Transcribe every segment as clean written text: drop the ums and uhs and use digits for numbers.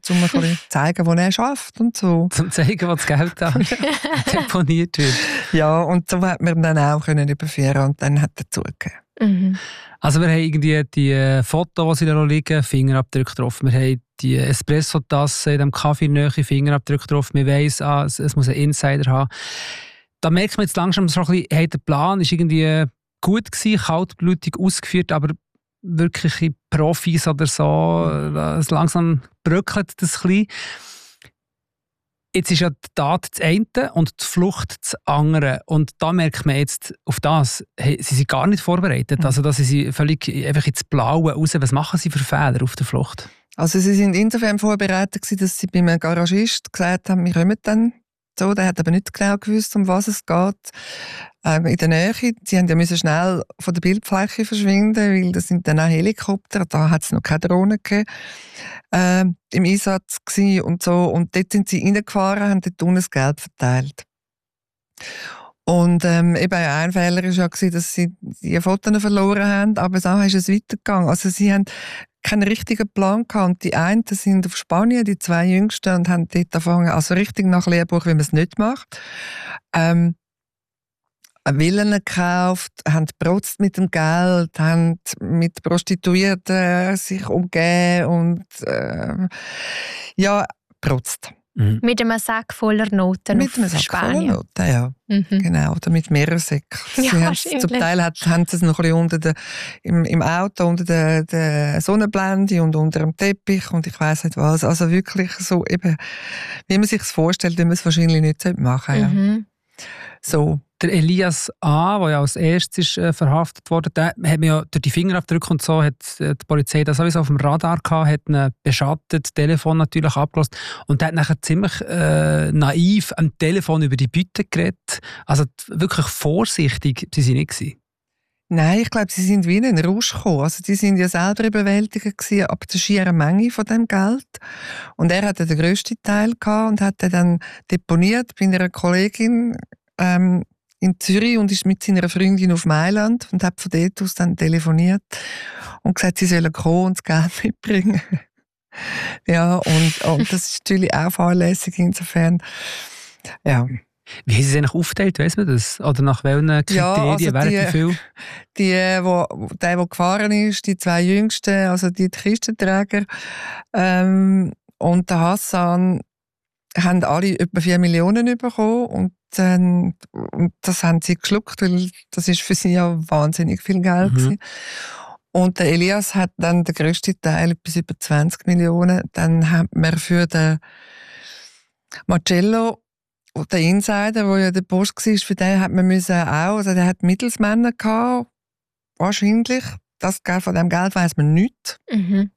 um ein bisschen zu zeigen, wo er arbeitet und so. Zum zeigen, wo das Geld da deponiert wird. Ja, und so hat man dann auch können überführen und dann hat er zugegeben. Mhm. Also wir haben irgendwie die Fotos, die da noch liegen, Fingerabdrücke drauf. Wir haben die Espresso-Tasse in dem Kaffee nähe Fingerabdrücke drauf. Wir weiss, es muss einen Insider haben. Da merkt man jetzt langsam so ein bisschen, hey, der Plan war irgendwie gut gewesen, kaltblütig ausgeführt, aber wirkliche Profis oder so, langsam bröckelt das ein bisschen. Jetzt ist ja die Tat das eine und die Flucht das andere. Und da merkt man jetzt auf das, hey, sie sind gar nicht vorbereitet. Also da sind sie völlig einfach ins Blaue raus. Was machen sie für Fehler auf der Flucht? Also sie sind insofern vorbereitet gewesen, dass sie beim Garagist gesagt haben, wir kommen dann. So, der hat aber nicht genau gewusst, um was es geht. In der Nähe, sie haben ja müssen schnell von der Bildfläche verschwinden, weil das sind dann auch Helikopter, da hat es noch keine Drohnen gegeben, im Einsatz gewesen und so. Und dort sind sie reingefahren, haben dort unten das Geld verteilt. Und eben ein Fehler war ja, dass sie die Fotos verloren haben, aber so ist es weitergegangen. Also sie haben keinen richtigen Plan gehabt. Und die einen sind auf Spanien, die zwei Jüngsten, und haben dort angefangen, also richtig nach Lehrbuch, wie man es nicht macht. Villen gekauft, haben geprotzt mit dem Geld, haben mit Prostituierten sich umgeben und protzt. Mhm. Mit einem Sack voller Noten mit einem Sack Spanien. Voller Noten, ja. Mhm. Genau, oder mit mehreren Säcken. Ja, zum Teil haben sie es noch ein bisschen im Auto, unter der Sonnenblende und unter dem Teppich und ich weiss nicht was. Also wirklich so eben, wie man sich es vorstellt, wie man es wahrscheinlich nicht machen sollte. Mhm. So. Der Elias A., der ja als erstes verhaftet wurde, der hat man ja durch die Fingerabdrücke und so, hat die Polizei das sowieso auf dem Radar gehabt, hat ihn beschattet, Telefon natürlich abgelöst und der hat nachher ziemlich naiv am Telefon über die Beute geredet. Also wirklich vorsichtig sie nicht gewesen. Nein, ich glaube, sie sind wie in einen Rausch gekommen. Also die sind ja selber überwältigt gewesen, ab der schieren Menge von dem Geld. Und er hatte den grössten Teil gehabt und hat dann deponiert bei einer Kollegin in Zürich und ist mit seiner Freundin auf Mailand und hat von dort aus dann telefoniert und gesagt, sie sollen kommen und das Geld mitbringen. Ja, und das ist natürlich auch fahrlässig insofern. Ja. Wie haben Sie es eigentlich aufgeteilt, weiss man das? Oder nach welchen Kriterien, also wie viel? Der gefahren ist, die zwei Jüngsten, also die Kistenträger und der Hassan, haben alle etwa 4 Millionen bekommen und das haben sie geschluckt, weil das ist für sie ja wahnsinnig viel Geld gewesen. Und der Elias hat dann den grössten Teil, bis über 20 Millionen. Dann hat man für den Marcello, der Insider, der ja der Boss war, für den hat man auch, also der hat Mittelsmänner gehabt, wahrscheinlich. Das von dem Geld weiss man nicht. Mhm.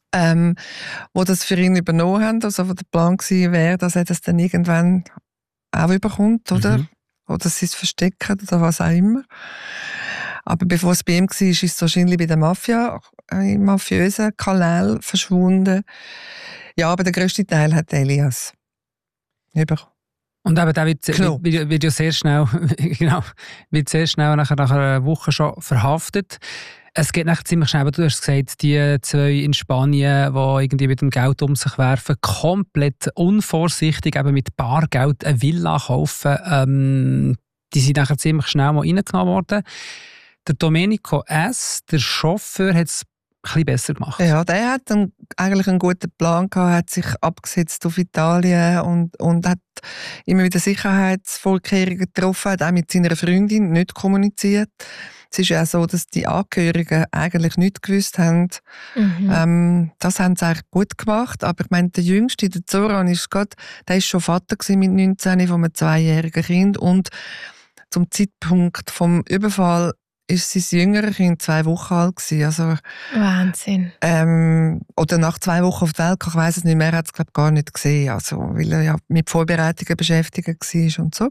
Wo das für ihn übernommen haben, also wo der Plan gewesen wäre, dass er das dann irgendwann auch überkommt, oder? Mhm. Oder sie es verstecken oder was auch immer. Aber bevor es bei ihm war, ist es wahrscheinlich bei der Mafia, im mafiösen Kanal verschwunden. Ja, aber der grösste Teil hat Elias bekommen. Und eben, der wird ja sehr schnell, wird sehr schnell nach einer Woche schon verhaftet. Es geht nachher ziemlich schnell, du hast gesagt, die zwei in Spanien, die irgendwie mit dem Geld um sich werfen, komplett unvorsichtig eben mit Bargeld eine Villa kaufen, die sind nachher ziemlich schnell mal reingenommen worden. Der Domenico S., der Chauffeur, hat es ein bisschen besser gemacht. Ja, der hat eigentlich einen guten Plan gehabt, hat sich abgesetzt auf Italien und hat immer wieder Sicherheitsvorkehrungen getroffen, hat auch mit seiner Freundin nicht kommuniziert. Es ist ja auch so, dass die Angehörigen eigentlich nichts gewusst haben. Mhm. Das haben sie eigentlich gut gemacht. Aber ich meine, der Jüngste, der Zoran, der ist schon Vater mit 19 von einem 2-jährigen Kind. Und zum Zeitpunkt vom Überfall ist sein jüngeres Kind 2 Wochen alt gewesen. Also, Wahnsinn. Oder nach 2 Wochen auf die Welt, ich weiss es nicht mehr, er hat es glaube gar nicht gesehen. Also, weil er ja mit Vorbereitungen beschäftigt war und so.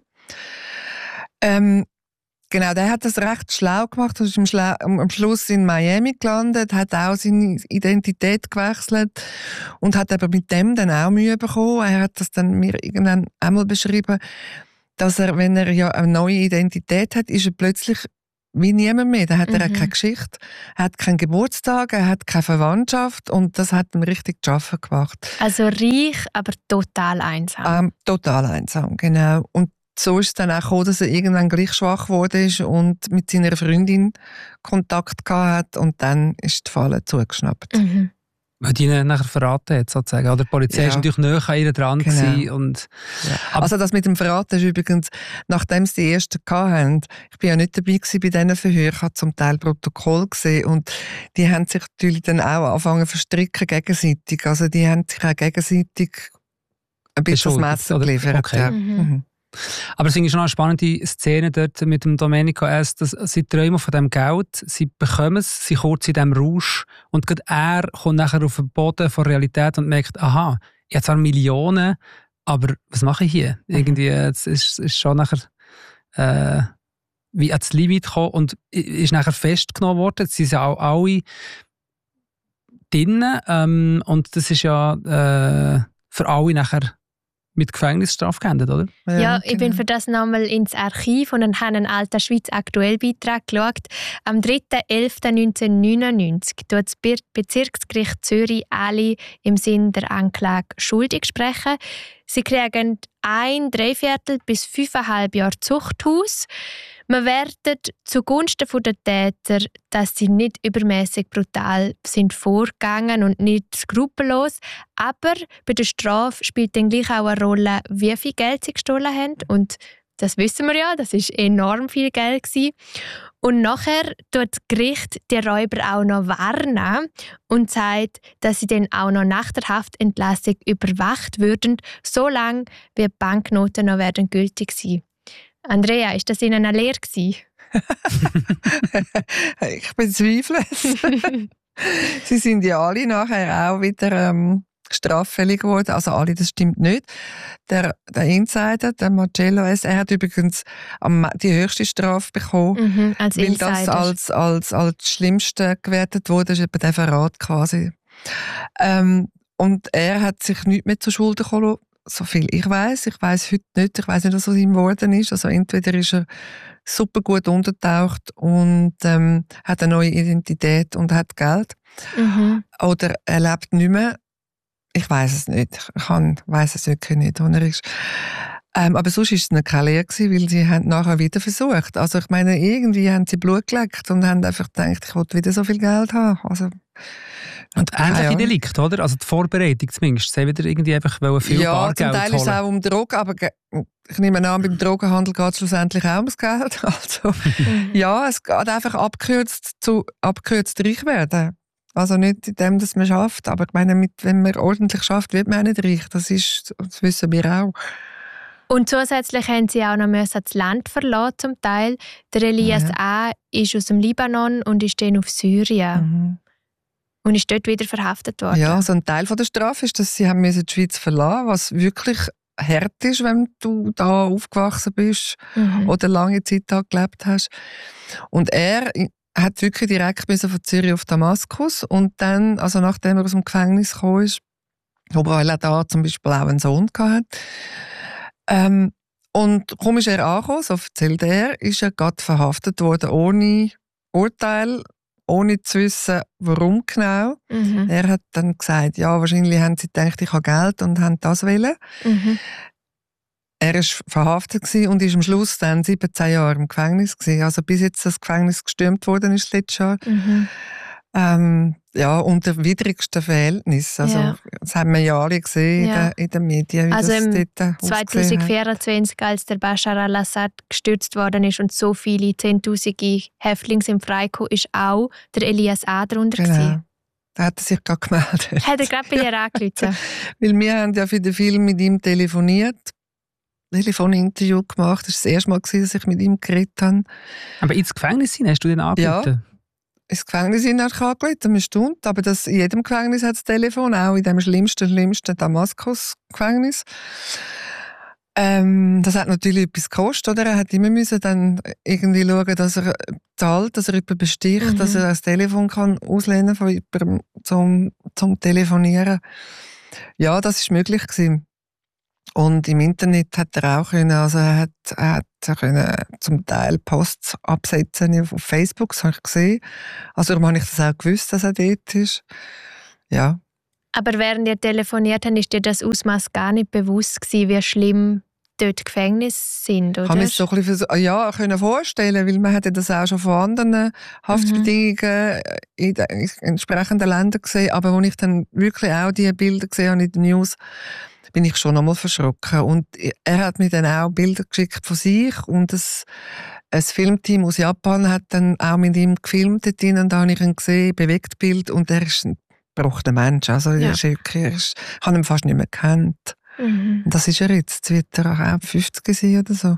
Genau, der hat das recht schlau gemacht und ist am Schluss in Miami gelandet, hat auch seine Identität gewechselt und hat aber mit dem dann auch Mühe bekommen. Er hat das dann mir irgendwann einmal beschrieben, dass er, wenn er ja eine neue Identität hat, ist er plötzlich wie niemand mehr. Da hat er keine Geschichte, er hat keinen Geburtstag, er hat keine Verwandtschaft und das hat ihm richtig zu arbeiten gemacht. Also reich, aber total einsam. Total einsam, genau. Und so ist es dann auch gekommen, dass er irgendwann gleich schwach geworden ist und mit seiner Freundin Kontakt gehabt hat und dann ist die Falle zugeschnappt. Mhm. Weil die ihn nachher verraten hat, sozusagen. Oder die Polizei ist natürlich näher an ihr dran gewesen und also das mit dem Verraten ist übrigens, nachdem sie die ersten hatten, ich bin ja nicht dabei gewesen bei diesen Verhören, ich habe zum Teil Protokoll gesehen und die haben sich natürlich dann auch angefangen zu verstricken gegenseitig. Also die haben sich auch gegenseitig ein bisschen das Messer geliefert. Okay. Ja. Mhm. Aber es ist schon eine spannende Szene dort mit dem Domenico S., dass sie träumen von dem Geld, sie bekommen es, sie kurz in diesem Rausch und gerade er kommt nachher auf den Boden von Realität und merkt, aha, ich habe zwar Millionen, aber was mache ich hier? Irgendwie, es ist schon nachher wie ans Limit gekommen und ist nachher festgenommen worden. Sie sind auch alle drinnen und das ist ja für alle nachher mit Gefängnisstrafe geendet, oder? Ja, ich bin für das nochmal ins Archiv und habe einen alten Schweiz-Aktuell-Beitrag geschaut. Am 3.11.1999 tut das Bezirksgericht Zürich alle im Sinne der Anklage schuldig sprechen. Sie kriegen 1,75 bis 5,5 Jahre Zuchthaus. Man wertet zugunsten der Täter, dass sie nicht übermäßig brutal sind vorgegangen und nicht skrupellos. Aber bei der Strafe spielt dann gleich auch eine Rolle, wie viel Geld sie gestohlen haben. Und das wissen wir ja, das war enorm viel Geld gewesen. Und nachher tut das Gericht die Räuber auch noch warnen und sagt, dass sie dann auch noch nach der Haftentlassung überwacht würden, solange wie die Banknoten noch werden gültig sein. Andrea, ist das Ihnen eine Lehre gewesen? Ich bezweifle es. Sie sind ja alle nachher auch wieder straffällig geworden. Also alle, das stimmt nicht. Der Insider, der Marcello S., er hat übrigens die höchste Strafe bekommen, als weil Insider. das als Schlimmste gewertet wurde. Das ist etwa der Verrat quasi. Und er hat sich nicht mehr zu Schulden gekommen. So viel ich weiss heute nicht. Ich weiss nicht, was aus ihm geworden ist. Also entweder ist er super gut untertaucht und hat eine neue Identität und hat Geld. Oder er lebt nicht mehr. Ich weiss es nicht. Ich weiss es wirklich nicht, wo er ist. Aber sonst war es nicht keine Lehre gewesen, weil sie haben nachher wieder versucht. Also ich meine, irgendwie haben sie Blut geleckt und haben einfach gedacht, ich will wieder so viel Geld haben. Also, und ähnliche Delikte, oder? Also die Vorbereitung zumindest. Sie haben wieder irgendwie einfach viel Bargeld holen. Ja, zum Teil ist es auch um Drogen, aber ich nehme an, beim Drogenhandel geht es schlussendlich auch ums Geld. Also, ja, es geht einfach abgekürzt reich werden. Also nicht in dem, dass man schafft, aber ich meine, wenn man ordentlich schafft, wird man auch nicht reich. Das wissen wir auch. Und zusätzlich haben sie auch noch das Land verlassen, zum Teil. Der Elias A. ist aus dem Libanon und ist dann auf Syrien. Und ist dort wieder verhaftet worden. Ja, so ein Teil der Strafe ist, dass sie haben die Schweiz verlassen, was wirklich hart ist, wenn du da aufgewachsen bist oder lange Zeit da gelebt hast. Und er hat wirklich direkt von Zürich auf Damaskus und dann, also nachdem er aus dem Gefängnis gekommen ist, obwohl er da zum Beispiel auch einen Sohn hatte, und kaum ist er angekommen, so erzählt er, ist er gerade verhaftet worden, ohne Urteil, ohne zu wissen, warum genau. Er hat dann gesagt, ja, wahrscheinlich haben sie gedacht, ich habe Geld und haben das wollen. Er war verhaftet und ist am Schluss dann 17 Jahre im Gefängnis gewesen. Also bis jetzt das Gefängnis gestürmt worden ist letztes Jahr. Ja, unter widrigsten Verhältnissen. Also, das haben wir ja alle gesehen in den Medien, wie also das dort 2024, als der Bashar al-Assad gestürzt worden ist und so viele Zehntausende Häftlinge sind freigekommen, ist auch der Elias A. darunter gewesen. Da hat er sich gerade gemeldet. Hat er gerade bei dir angerufen? Weil wir haben ja für den Film mit ihm telefoniert. Telefoninterview gemacht. Das war das erste Mal, dass ich mit ihm geredet habe. Aber ins Gefängnis hin, hast du den angerufen? Ja, ins Gefängnis hin habe ich angerufen, eine Stunde. Aber in jedem Gefängnis hat das Telefon, auch in dem schlimmsten Damaskus-Gefängnis. Das hat natürlich etwas gekostet, oder? Er hat immer müssen dann irgendwie schauen, dass er zahlt, dass er jemanden besticht, dass er das Telefon kann auslehnen von jemandem zum Telefonieren. Ja, das war möglich gewesen. Und im Internet hat er auch können, also er hat können zum Teil Posts absetzen auf Facebook, das habe ich gesehen. Also darum habe ich das auch gewusst, dass er dort ist. Ja. Aber während ihr telefoniert habt, ist dir das Ausmaß gar nicht bewusst gewesen, wie schlimm dort Gefängnisse sind, oder? Ich kann mir das so ein bisschen können vorstellen, weil man hat ja das auch schon von anderen Haftbedingungen in den entsprechenden Ländern gesehen. Aber als ich dann wirklich auch diese Bilder gesehen habe in den News, bin ich schon einmal verschrocken. Und er hat mir dann auch Bilder geschickt von sich und ein Filmteam aus Japan hat dann auch mit ihm gefilmt dort drin, und da habe ich ihn gesehen, Bewegtbild, und er ist ein gebrochener Mensch. Also ich habe ihn fast nicht mehr gekannt. Das ist er jetzt wird er auch 50 sein oder so.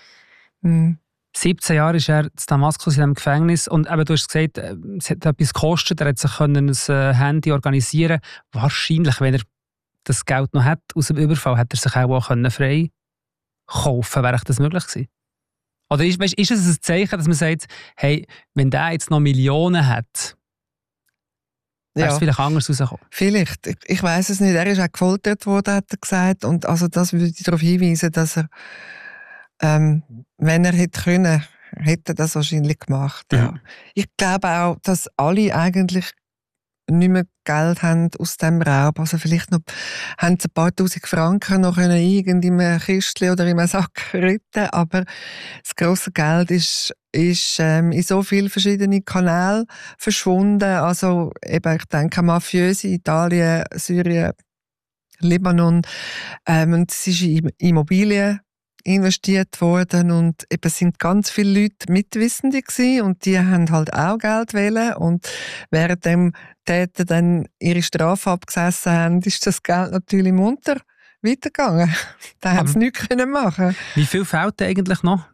17 Jahre ist er in Damaskus in einem Gefängnis und eben, du hast gesagt, es hat etwas gekostet, er hat sich ein Handy organisieren können. Wahrscheinlich, wenn er das Geld noch hat aus dem Überfall, hätte er sich auch frei kaufen können. Wäre das möglich gewesen? Oder ist es ein Zeichen, dass man sagt, hey, wenn der jetzt noch Millionen hat, wäre es vielleicht anders rausgekommen? Vielleicht. Ich weiss es nicht. Er ist auch gefoltert worden, hat er gesagt. Und also das würde ich darauf hinweisen, dass er, wenn er hätte können, hätte er das wahrscheinlich gemacht. Ja. Ich glaube auch, dass alle eigentlich nicht mehr Geld haben aus dem Raub. Also vielleicht noch, haben sie ein paar tausend Franken noch in einem Kistchen oder in einem Sack retten, aber das grosse Geld ist in so vielen verschiedenen Kanälen verschwunden. Also eben, ich denke Mafiöse, Italien, Syrien, Libanon. Und es ist in Immobilien investiert worden und eben sind ganz viele Leute Mitwissende gewesen und die haben halt auch Geld wollen und während dem Täter dann ihre Strafe abgesessen haben, ist das Geld natürlich munter weitergegangen. Da haben sie nichts machen. Wie viel fehlt eigentlich noch?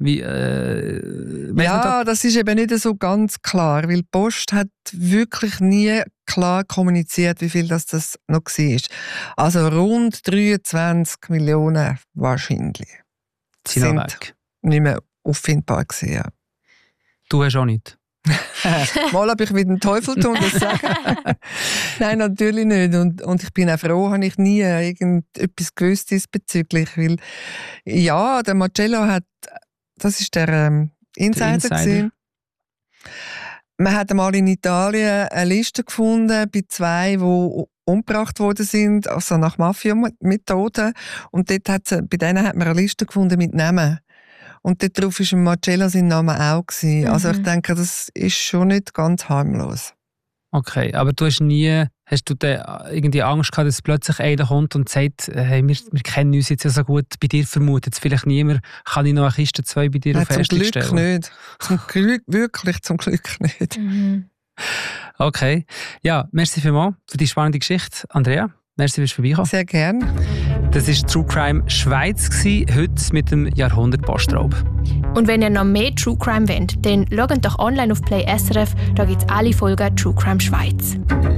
Das ist eben nicht so ganz klar, weil die Post hat wirklich nie klar kommuniziert, wie viel das noch war. Also rund 23 Millionen wahrscheinlich. Sind nicht mehr auffindbar gewesen. Ja. Du hast auch nicht? Mal habe ich mit dem Teufel tun, das sagen. Nein, natürlich nicht. Und ich bin auch froh, habe ich nie irgendetwas gewusst diesbezüglich. Weil, ja, der Marcello das ist der Insider gewesen. Man hat einmal in Italien eine Liste gefunden bei 2, die umgebracht worden sind, also nach Mafia-Methoden. Und bei denen hat man eine Liste gefunden mit Namen. Und dort drauf war Marcello sein Name auch gewesen. Also ich denke, das ist schon nicht ganz harmlos. Okay, aber du hast du da irgendwie Angst gehabt, dass plötzlich einer kommt und sagt, hey, wir kennen uns jetzt ja so gut, bei dir vermutet es vielleicht niemand, kann ich noch eine Kiste 2 bei dir auf Feststellung stellen? Zum Glück nicht. Zum Glück, wirklich zum Glück nicht. Okay. Ja, merci vielmals für die spannende Geschichte. Andrea, merci fürs Vorbeikommen. Sehr gerne. Das war True Crime Schweiz, heute mit dem Jahrhundert-Postraub. Und wenn ihr noch mehr True Crime wollt, dann schaut doch online auf Play SRF, da gibt es alle Folgen True Crime Schweiz.